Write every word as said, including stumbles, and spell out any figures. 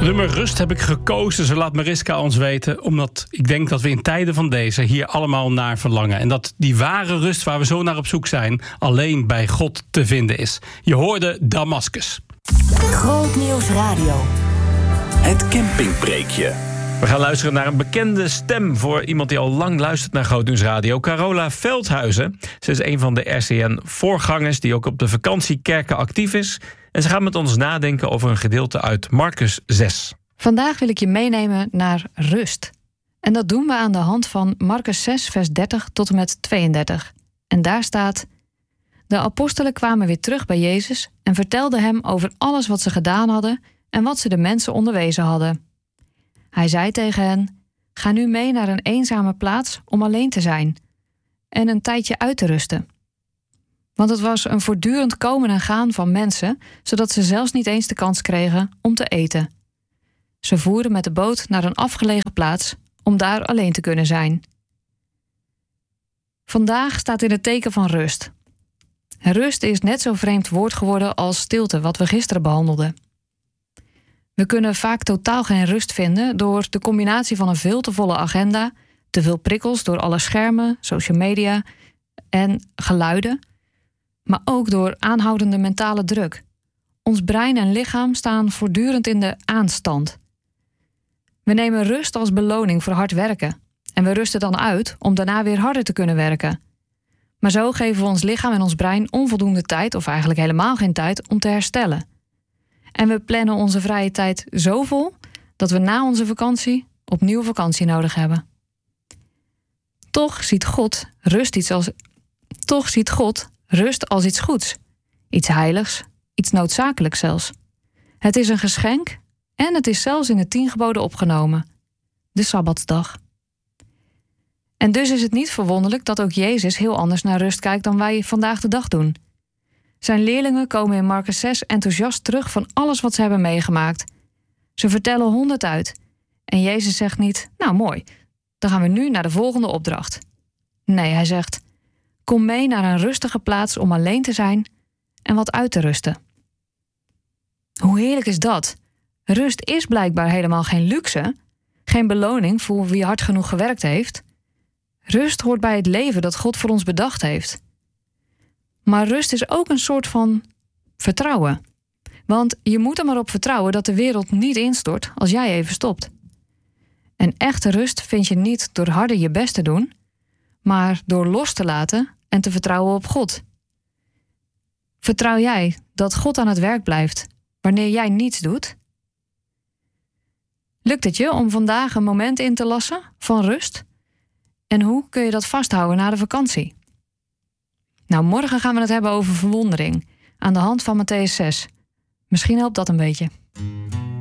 Nummer Rust heb ik gekozen, zo laat Mariska ons weten. Omdat ik denk dat we in tijden van deze hier allemaal naar verlangen. En dat die ware rust waar we zo naar op zoek zijn alleen bij God te vinden is. Je hoorde Damascus. Grootnieuws Radio. Het campingpreekje. We gaan luisteren naar een bekende stem voor iemand die al lang luistert naar Grootnieuws Radio. Carola Veldhuizen. Ze is een van de R C N-voorgangers die ook op de vakantiekerken actief is. En ze gaat met ons nadenken over een gedeelte uit Marcus zes. Vandaag wil ik je meenemen naar rust. En dat doen we aan de hand van Marcus zes, vers dertig tot en met tweeëndertig. En daar staat: de apostelen kwamen weer terug bij Jezus en vertelden hem over alles wat ze gedaan hadden en wat ze de mensen onderwezen hadden. Hij zei tegen hen: ga nu mee naar een eenzame plaats om alleen te zijn en een tijdje uit te rusten. Want het was een voortdurend komen en gaan van mensen, zodat ze zelfs niet eens de kans kregen om te eten. Ze voeren met de boot naar een afgelegen plaats om daar alleen te kunnen zijn. Vandaag staat in het teken van rust. Rust is net zo vreemd woord geworden als stilte, wat we gisteren behandelden. We kunnen vaak totaal geen rust vinden door de combinatie van een veel te volle agenda, te veel prikkels door alle schermen, social media en geluiden, maar ook door aanhoudende mentale druk. Ons brein en lichaam staan voortdurend in de aanstand. We nemen rust als beloning voor hard werken en we rusten dan uit om daarna weer harder te kunnen werken. Maar zo geven we ons lichaam en ons brein onvoldoende tijd, of eigenlijk helemaal geen tijd, om te herstellen. En we plannen onze vrije tijd zo vol dat we na onze vakantie opnieuw vakantie nodig hebben. Toch ziet God rust iets als, toch ziet God rust als iets goeds, iets heiligs, iets noodzakelijks zelfs. Het is een geschenk en het is zelfs in de tien geboden opgenomen, de Sabbatsdag. En dus is het niet verwonderlijk dat ook Jezus heel anders naar rust kijkt dan wij vandaag de dag doen. Zijn leerlingen komen in Marcus zes enthousiast terug van alles wat ze hebben meegemaakt. Ze vertellen honderd uit. En Jezus zegt niet: nou mooi, dan gaan we nu naar de volgende opdracht. Nee, hij zegt: kom mee naar een rustige plaats om alleen te zijn en wat uit te rusten. Hoe heerlijk is dat? Rust is blijkbaar helemaal geen luxe, geen beloning voor wie hard genoeg gewerkt heeft. Rust hoort bij het leven dat God voor ons bedacht heeft. Maar rust is ook een soort van vertrouwen. Want je moet er maar op vertrouwen dat de wereld niet instort als jij even stopt. En echte rust vind je niet door harder je best te doen, maar door los te laten en te vertrouwen op God. Vertrouw jij dat God aan het werk blijft wanneer jij niets doet? Lukt het je om vandaag een moment in te lassen van rust? En hoe kun je dat vasthouden na de vakantie? Nou, morgen gaan we het hebben over verwondering aan de hand van Mattheüs zes. Misschien helpt dat een beetje.